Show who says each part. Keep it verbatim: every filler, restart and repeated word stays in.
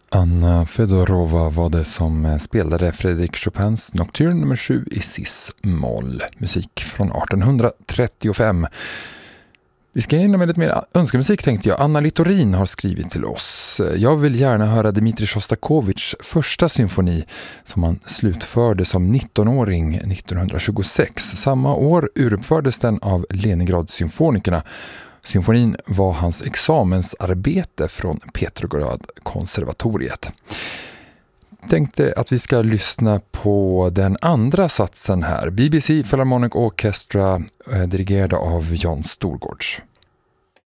Speaker 1: Anna Fedorova var det som spelade Frédéric Chopins Nocturne nummer sju i cis-moll. Musik från arton trettiofem. Vi ska in med lite mer önskemusik tänkte jag. Anna Littorin har skrivit till oss. Jag vill gärna höra Dmitrij Sjostakovitjs första symfoni som han slutförde som nittonåring nittonhundratjugosex. Samma år uruppfördes den av Leningrad-symfonikerna. Symfonin var hans examensarbete från Petrograd-konservatoriet. Tänkte att vi ska lyssna på den andra satsen här. B B C Philharmonic Orchestra, eh, dirigerad av Jan Storgårds.